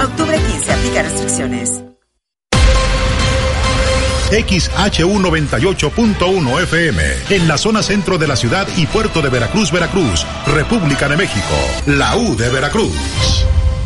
Octubre 15, aplica restricciones. XHU98.1 FM, en la zona centro de la ciudad y puerto de Veracruz, Veracruz, República de México, la U de Veracruz.